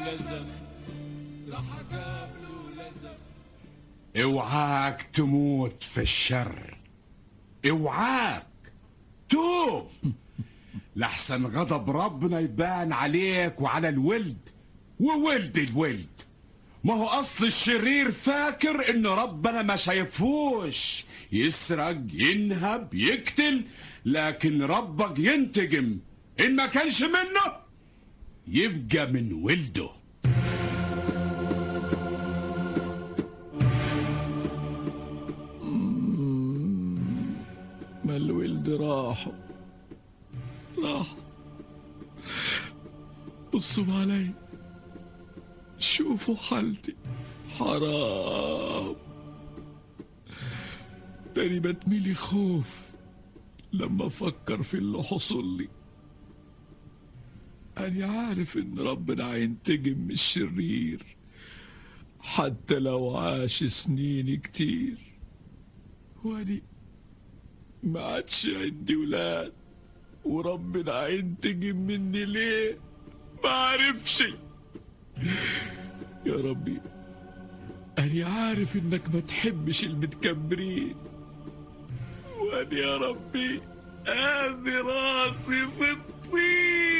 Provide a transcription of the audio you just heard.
لزم، راح اقابله لزم. اوعاك تموت في الشر، اوعاك توب لحسن غضب ربنا يبان عليك وعلى الولد وولد الولد. ما هو اصل الشرير فاكر ان ربنا ما شايفوش، يسرق ينهب يقتل، لكن ربك ينتقم، ان ما كانش منه يبقى من ولده. ما الولد راحوا. بصوا علي، شوفوا حالتي، حرام. تاني بتميلي خوف لما افكر في اللي حصل لي. انا عارف ان ربنا هينتقم من الشرير حتى لو عاش سنين كتير، واني ما عادش عندي ولاد، وربنا هينتقم مني ليه ما عارفش. يا ربي، أنا عارف إنك ما تحبش المتكبرين، وأنا يا ربي أهدي راسي في الطين.